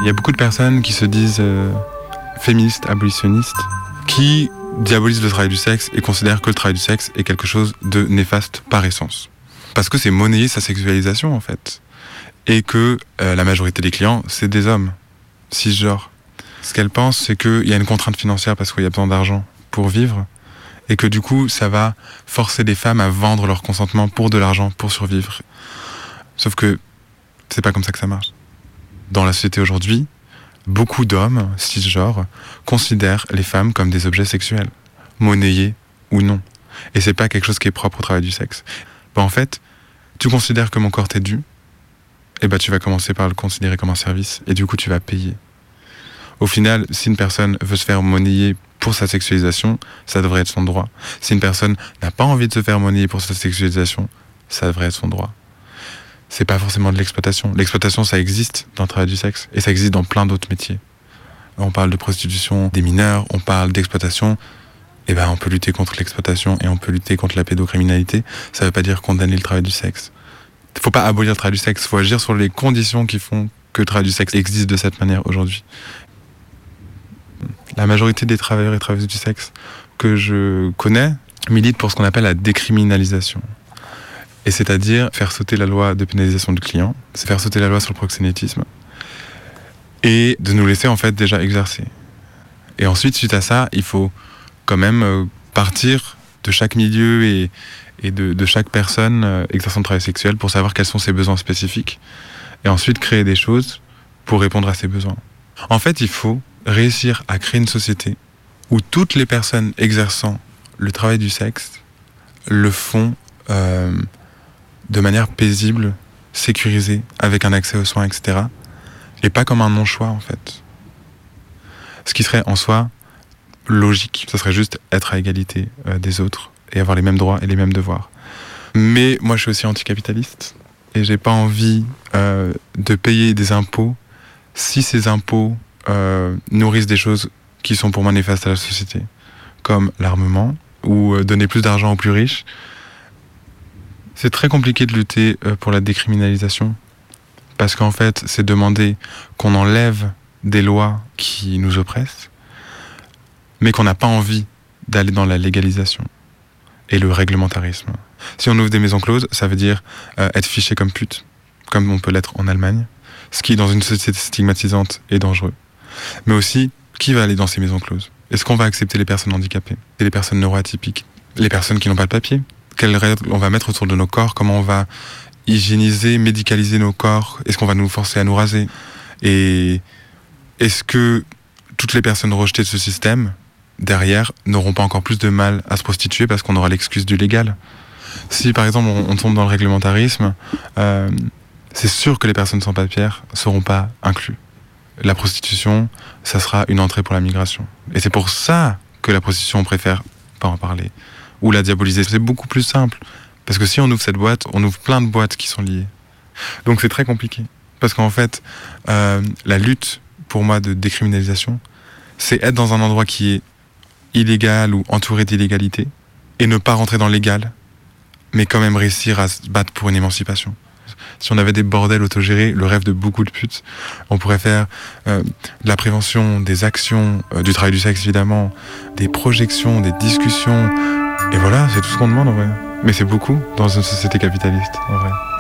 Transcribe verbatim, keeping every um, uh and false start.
Il y a beaucoup de personnes qui se disent euh, féministes, abolitionnistes, qui diabolisent le travail du sexe et considèrent que le travail du sexe est quelque chose de néfaste par essence. Parce que c'est monnayer sa sexualisation en fait. Et que euh, la majorité des clients, c'est des hommes, cisgenres. Ce qu'elles pensent, c'est qu'il y a une contrainte financière parce qu'il y a besoin d'argent pour vivre. Et que du coup, ça va forcer les femmes à vendre leur consentement pour de l'argent, pour survivre. Sauf que c'est pas comme ça que ça marche. Dans la société aujourd'hui, beaucoup d'hommes cisgenres considèrent les femmes comme des objets sexuels, monnayés ou non. Et c'est pas quelque chose qui est propre au travail du sexe. Ben, en fait, tu considères que mon corps t'est dû, et ben tu vas commencer par le considérer comme un service, et du coup tu vas payer. Au final, si une personne veut se faire monnayer pour sa sexualisation, ça devrait être son droit. Si une personne n'a pas envie de se faire monnayer pour sa sexualisation, ça devrait être son droit. C'est pas forcément de l'exploitation. L'exploitation, ça existe dans le travail du sexe, et ça existe dans plein d'autres métiers. On parle de prostitution des mineurs, on parle d'exploitation. Eh ben, on peut lutter contre l'exploitation et on peut lutter contre la pédocriminalité. Ça veut pas dire condamner le travail du sexe. Il faut pas abolir le travail du sexe, il faut agir sur les conditions qui font que le travail du sexe existe de cette manière aujourd'hui. La majorité des travailleurs et travailleuses du sexe que je connais militent pour ce qu'on appelle la décriminalisation. Et c'est-à-dire faire sauter la loi de pénalisation du client, c'est faire sauter la loi sur le proxénétisme et de nous laisser en fait déjà exercer. Et ensuite, suite à ça, il faut quand même partir de chaque milieu et, et de, de chaque personne euh, exerçant le travail sexuel pour savoir quels sont ses besoins spécifiques et ensuite créer des choses pour répondre à ses besoins. En fait, il faut réussir à créer une société où toutes les personnes exerçant le travail du sexe le font euh, de manière paisible, sécurisée, avec un accès aux soins, et cetera. Et pas comme un non-choix, en fait. Ce qui serait en soi logique, ce serait juste être à égalité euh, des autres et avoir les mêmes droits et les mêmes devoirs. Mais moi, je suis aussi anticapitaliste et j'ai pas envie euh, de payer des impôts si ces impôts euh, nourrissent des choses qui sont pour moi néfastes à la société, comme l'armement ou euh, donner plus d'argent aux plus riches. C'est très compliqué de lutter euh, pour la décriminalisation parce qu'en fait, c'est demander qu'on enlève des lois qui nous oppressent, mais qu'on n'a pas envie d'aller dans la légalisation et le réglementarisme. Si on ouvre des maisons closes, ça veut dire euh, être fiché comme pute, comme on peut l'être en Allemagne, ce qui, dans une société stigmatisante, est dangereux. Mais aussi, qui va aller dans ces maisons closes ? Est-ce qu'on va accepter les personnes handicapées, les personnes neuroatypiques, les personnes qui n'ont pas de papier ? Quelles règles on va mettre autour de nos corps ? Comment on va hygiéniser, médicaliser nos corps ? Est-ce qu'on va nous forcer à nous raser ? Et est-ce que toutes les personnes rejetées de ce système, derrière, n'auront pas encore plus de mal à se prostituer parce qu'on aura l'excuse du légal ? Si, par exemple, on, on tombe dans le réglementarisme, euh, c'est sûr que les personnes sans papiers ne seront pas incluses. La prostitution, ça sera une entrée pour la migration. Et c'est pour ça que la prostitution, on préfère pas en parler. Ou la diaboliser. C'est beaucoup plus simple. Parce que si on ouvre cette boîte, on ouvre plein de boîtes qui sont liées. Donc c'est très compliqué. Parce qu'en fait, euh, la lutte, pour moi, de décriminalisation, c'est être dans un endroit qui est illégal ou entouré d'illégalité, et ne pas rentrer dans le légal, mais quand même réussir à se battre pour une émancipation. Si on avait des bordels autogérés, le rêve de beaucoup de putes, on pourrait faire euh, de la prévention, des actions, euh, du travail du sexe évidemment, des projections, des discussions, et voilà, c'est tout ce qu'on demande en vrai. Mais c'est beaucoup dans une société capitaliste en vrai.